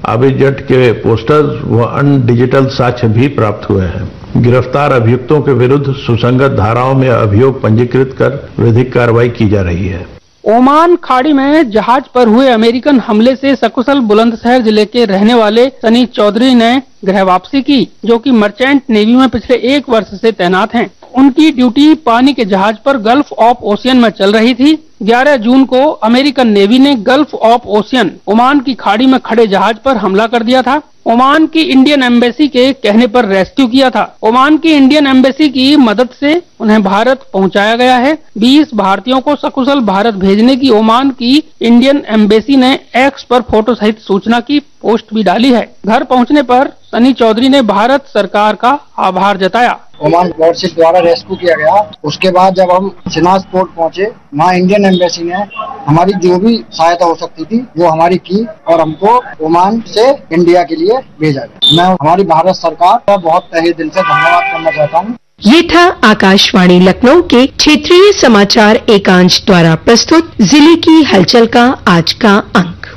आबिजट के पोस्टर्स व अन्य डिजिटल साक्ष्य भी प्राप्त हुए हैं। गिरफ्तार अभियुक्तों के विरुद्ध सुसंगत धाराओं में अभियोग पंजीकृत कर विधिक कार्रवाई की जा रही है। ओमान खाड़ी में जहाज पर हुए अमेरिकन हमले से सकुशल बुलंदशहर जिले के रहने वाले सनी चौधरी ने गृह वापसी की, जो कि मर्चेंट नेवी में पिछले 1 वर्ष से तैनात हैं। उनकी ड्यूटी पानी के जहाज पर गल्फ ऑफ ओशियन में चल रही थी। 11 जून को अमेरिकन नेवी ने गल्फ ऑफ ओशियन ओमान की खाड़ी में खड़े जहाज पर हमला कर दिया था। ओमान की इंडियन एम्बेसी के कहने पर रेस्क्यू किया था। ओमान की इंडियन एम्बेसी की मदद से उन्हें भारत पहुंचाया गया है। 20 भारतीयों को सकुशल भारत भेजने की ओमान की इंडियन एम्बेसी ने एक्स पर फोटो सहित सूचना की पोस्ट भी डाली है। घर पहुंचने पर सनी चौधरी ने भारत सरकार का आभार जताया। ओमान वारशिप द्वारा रेस्क्यू किया गया। उसके बाद जब हम शिनाज पोर्ट पहुंचे, वहाँ इंडियन एम्बेसी ने हमारी जो भी सहायता हो सकती थी वो हमारी की और हमको ओमान से इंडिया के लिए भेजा गया। मैं हमारी भारत सरकार का बहुत तहे दिल से धन्यवाद करना चाहता हूँ। ये था आकाशवाणी लखनऊ के क्षेत्रीय समाचार एकांश द्वारा प्रस्तुत जिले की हलचल का आज का अंक।